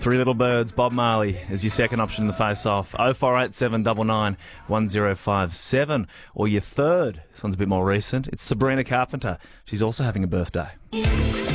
Three Little Birds, Bob Marley is your second option in the face-off. 0487 99 1057. Or your third, this one's a bit more recent, it's Sabrina Carpenter. She's also having a birthday.